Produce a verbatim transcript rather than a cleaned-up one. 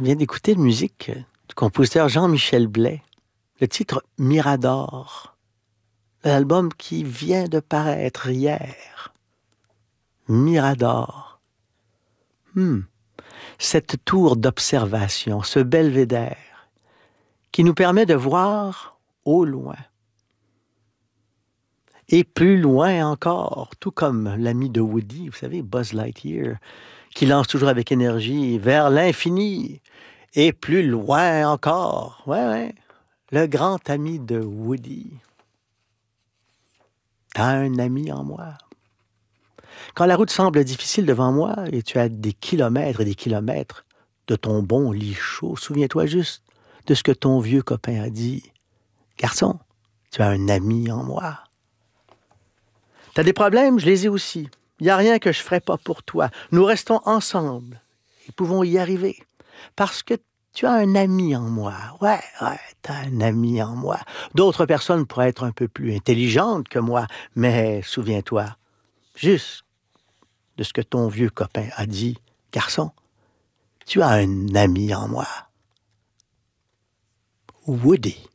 On vient d'écouter une musique du compositeur Jean-Michel Blais, le titre Mirador, l'album qui vient de paraître hier. Mirador. Hmm. Cette tour d'observation, ce belvédère, qui nous permet de voir au loin. Et plus loin encore, tout comme l'ami de Woody, vous savez, Buzz Lightyear, qui lance toujours avec énergie vers l'infini. Et plus loin encore, ouais, ouais, le grand ami de Woody. T'as un ami en moi. Quand la route semble difficile devant moi et tu as des kilomètres et des kilomètres de ton bon lit chaud, souviens-toi juste de ce que ton vieux copain a dit. Garçon, tu as un ami en moi. T'as des problèmes, je les ai aussi. Il n'y a rien que je ne ferai pas pour toi. Nous restons ensemble et pouvons y arriver. Parce que tu as un ami en moi. Ouais, ouais, tu as un ami en moi. D'autres personnes pourraient être un peu plus intelligentes que moi, mais souviens-toi juste de ce que ton vieux copain a dit. Garçon, tu as un ami en moi. Woody.